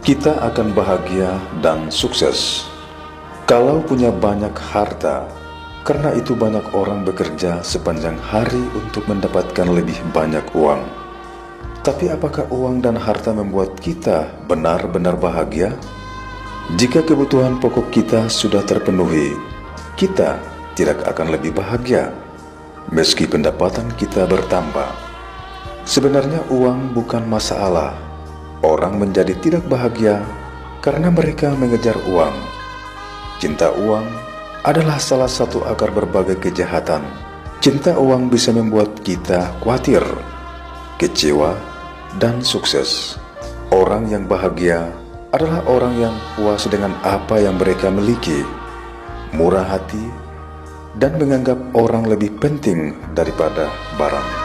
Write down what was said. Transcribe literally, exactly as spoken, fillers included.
Kita akan bahagia dan sukses kalau punya banyak harta, karena itu banyak orang bekerja sepanjang hari untuk mendapatkan lebih banyak uang. Tapi apakah uang dan harta membuat kita benar-benar bahagia? Jika kebutuhan pokok kita sudah terpenuhi, kita tidak akan lebih bahagia meski pendapatan kita bertambah. Sebenarnya uang bukan masalah. Orang menjadi tidak bahagia karena mereka mengejar uang. Cinta uang adalah salah satu akar berbagai kejahatan. Cinta uang bisa membuat kita khawatir, kecewa, dan sukses. Orang yang bahagia adalah orang yang puas dengan apa yang mereka miliki, murah hati, dan menganggap orang lebih penting daripada barang.